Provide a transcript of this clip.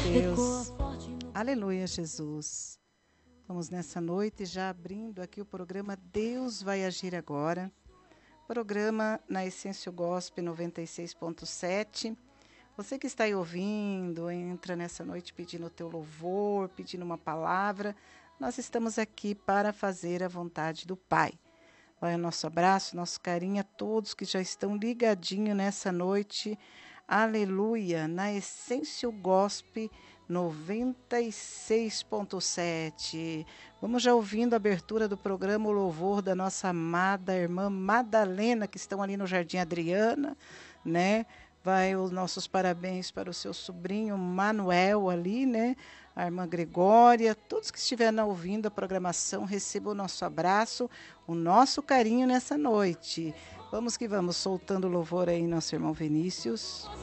Deus. Aleluia, Jesus. Vamos nessa noite já abrindo aqui o programa Deus vai agir agora. Programa na Essência Gospel 96.7. Você que está aí ouvindo, entra nessa noite pedindo o teu louvor, pedindo uma palavra. Nós estamos aqui para fazer a vontade do Pai. Vai o nosso abraço, nosso carinho a todos que já estão ligadinhos nessa noite. Aleluia, na Essência Gospel 96.7. Vamos já ouvindo a abertura do programa, o louvor da nossa amada irmã Madalena, que estão ali no Jardim Adriana, né? Vai os nossos parabéns para o seu sobrinho Manuel ali, né? A irmã Gregória, todos que estiverem ouvindo a programação, recebam o nosso abraço, o nosso carinho nessa noite. Vamos que vamos, soltando louvor aí, nosso irmão Vinícius.